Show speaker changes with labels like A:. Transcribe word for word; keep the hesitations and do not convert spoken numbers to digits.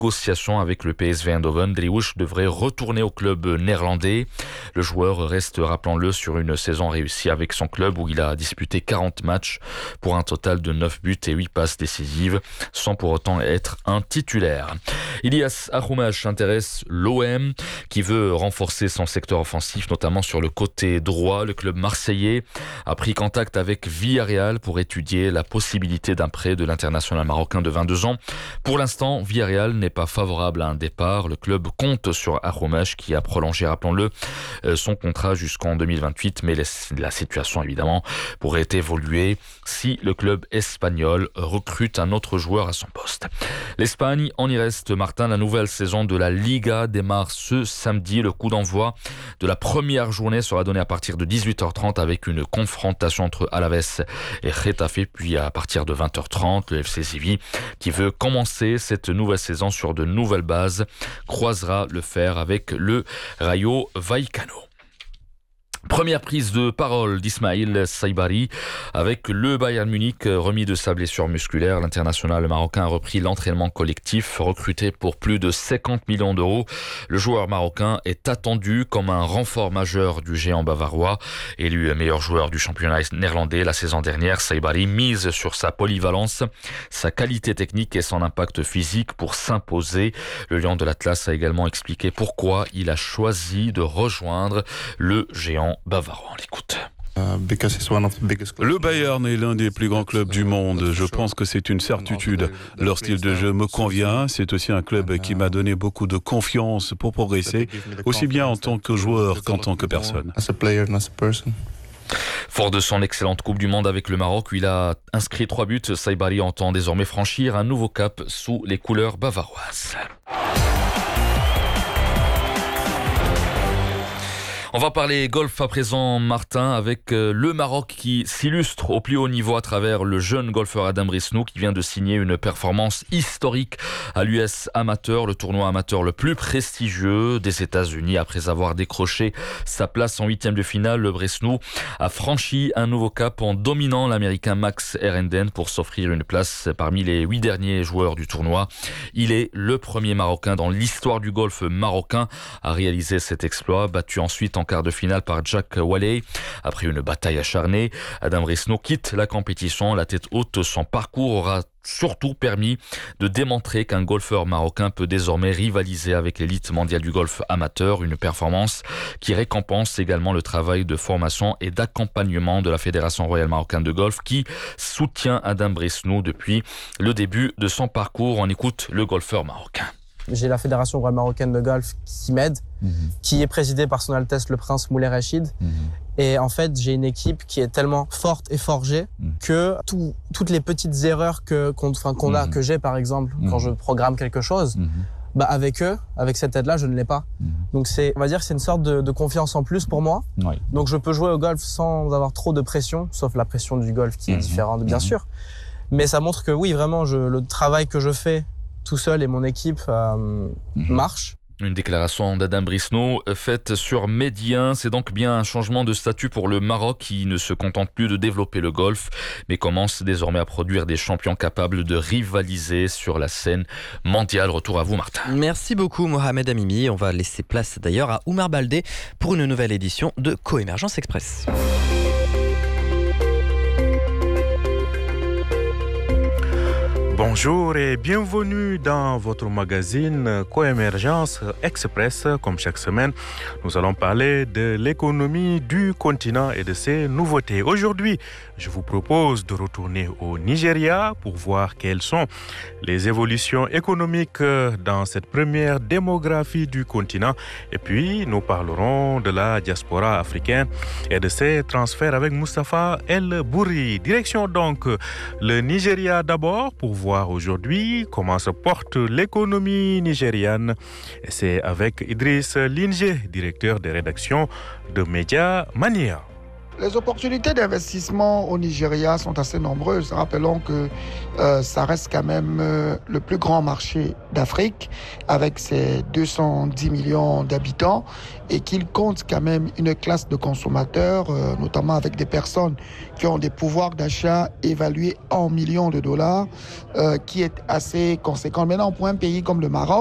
A: négociations avec le P S V Eindhoven. Driouche devrait retourner au club néerlandais. Le joueur reste, rappelons-le, sur une saison réussie avec son club où il a disputé quarante matchs pour un total de neuf buts et huit passes décisives, sans pour autant être un titulaire. Ilias Akhoumash intéresse l'O M qui veut renforcer son secteur offensif, notamment sur le côté droit. Le club marseillais a pris contact avec Villarreal pour étudier la possibilité d'un prêt de l'international marocain de vingt-deux ans. Pour l'instant, Villarreal n'est pas favorable à un départ. Le club compte sur Akhoumash qui a prolongé, rappelons-le, son contrat jusqu'en deux mille vingt-huit, mais la situation évidemment pourrait évoluer si le club espagnol recrute un autre joueur à son poste. L'Espagne, on y reste, Martin. La nouvelle saison de la Liga démarre ce samedi. Le coup d'envoi de la première journée sera donné à partir de dix-huit heures trente avec une confrontation entre Alaves et Getafe, puis à partir de vingt heures trente, le F C Séville, qui veut commencer cette nouvelle saison sur de nouvelles bases, croisera le fer avec le Rayo Vallecano. Première prise de parole d'Ismaïl Saibari avec le Bayern Munich remis de sa blessure musculaire. L'international marocain a repris l'entraînement collectif, recruté pour plus de cinquante millions d'euros. Le joueur marocain est attendu comme un renfort majeur du géant bavarois. Élu meilleur joueur du championnat néerlandais la saison dernière, Saibari mise sur sa polyvalence, sa qualité technique et son impact physique pour s'imposer. Le Lion de l'Atlas a également expliqué pourquoi il a choisi de rejoindre le géant bavarois. On l'écoute.
B: Le Bayern est l'un des plus grands clubs du monde. Je pense que c'est une certitude. Leur style de jeu me convient. C'est aussi un club qui m'a donné beaucoup de confiance pour progresser, aussi bien en tant que joueur qu'en tant que personne.
A: Fort de son excellente Coupe du Monde avec le Maroc, où il a inscrit trois buts, Saibari entend désormais franchir un nouveau cap sous les couleurs bavaroises. On va parler golf à présent, Martin, avec le Maroc qui s'illustre au plus haut niveau à travers le jeune golfeur Adam Brisnou qui vient de signer une performance historique à l'U S Amateur, le tournoi amateur le plus prestigieux des États-Unis. Après avoir décroché sa place en huitième de finale, le Brisnou a franchi un nouveau cap en dominant l'Américain Max Herenden pour s'offrir une place parmi les huit derniers joueurs du tournoi. Il est le premier Marocain dans l'histoire du golf marocain à réaliser cet exploit, battu ensuite en en quart de finale par Jack Whaley. Après une bataille acharnée, Adam Brisnou quitte la compétition. La tête haute, son parcours aura surtout permis de démontrer qu'un golfeur marocain peut désormais rivaliser avec l'élite mondiale du golf amateur, une performance qui récompense également le travail de formation et d'accompagnement de la Fédération royale marocaine de golf qui soutient Adam Brisnou depuis le début de son parcours. On écoute le golfeur marocain.
C: J'ai la Fédération royale marocaine de golf qui m'aide, mmh. qui est présidée par son Altesse le Prince Moulay Rachid. Mmh. Et en fait, j'ai une équipe qui est tellement forte et forgée mmh. que tout, toutes les petites erreurs que, qu'on, enfin, qu'on a, mmh. que j'ai par exemple, mmh. quand je programme quelque chose, mmh. bah avec eux, avec cette aide-là, je ne l'ai pas. Mmh. Donc c'est, on va dire que c'est une sorte de, de confiance en plus pour moi. Oui. Donc je peux jouer au golf sans avoir trop de pression, sauf la pression du golf qui mmh. est différente, bien mmh. sûr. Mais ça montre que oui, vraiment, je, le travail que je fais tout seul et mon équipe euh, mmh. marche.
A: Une déclaration d'Adam Brisnou faite sur Média. C'est donc bien un changement de statut pour le Maroc qui ne se contente plus de développer le golf, mais commence désormais à produire des champions capables de rivaliser sur la scène mondiale. Retour à vous, Martin.
D: Merci beaucoup, Mohamed Amimi. On va laisser place d'ailleurs à Oumar Baldé pour une nouvelle édition de Coémergence Express.
E: Bonjour et bienvenue dans votre magazine Coémergence Express. Comme chaque semaine, nous allons parler de l'économie du continent et de ses nouveautés. Aujourd'hui, je vous propose de retourner au Nigeria pour voir quelles sont les évolutions économiques dans cette première démographie du continent. Et puis, nous parlerons de la diaspora africaine et de ses transferts avec Moustapha El Bourri. Direction donc le Nigeria d'abord pour voir aujourd'hui comment se porte l'économie nigériane. Et c'est avec Idriss Linge, directeur de rédaction de Média Mania.
F: Les opportunités d'investissement au Nigeria sont assez nombreuses. Rappelons que euh, ça reste quand même euh, le plus grand marché d'Afrique avec ses deux cent dix millions d'habitants et qu'il compte quand même une classe de consommateurs, euh, notamment avec des personnes qui ont des pouvoirs d'achat évalués en millions de dollars, euh, qui est assez conséquent. Maintenant, pour un pays comme le Maroc,